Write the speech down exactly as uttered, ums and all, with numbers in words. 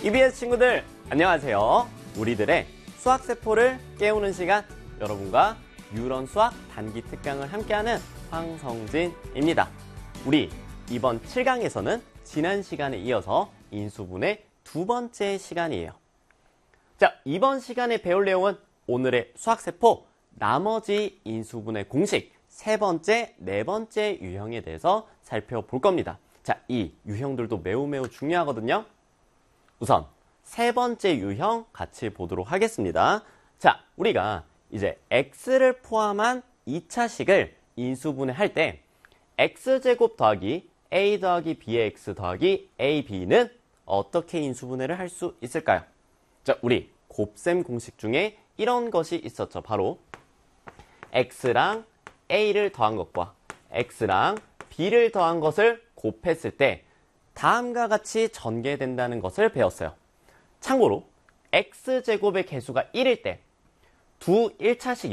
이비에스 친구들 안녕하세요. 우리들의 수학세포를 깨우는 시간, 여러분과 유런 수학 단기 특강을 함께하는 황성진입니다. 우리 이번 칠 강에서는 지난 시간에 이어서 인수분해 두 번째 시간이에요. 자, 이번 시간에 배울 내용은 오늘의 수학세포 나머지 인수분해 공식 세 번째, 네 번째 유형에 대해서 살펴볼 겁니다. 자, 이 유형들도 매우 매우 중요하거든요. 우선 세 번째 유형 같이 보도록 하겠습니다. 자, 우리가 이제 x를 포함한 이 차식을 인수분해할 때 x제곱 더하기 a 더하기 b의 x 더하기 ab는 어떻게 인수분해를 할 수 있을까요? 자, 우리 곱셈 공식 중에 이런 것이 있었죠. 바로 x랑 a를 더한 것과 x랑 b를 더한 것을 곱했을 때 다음과 같이 전개된다는 것을 배웠어요. 참고로 x제곱의 개수가 일일 때 두 일 차식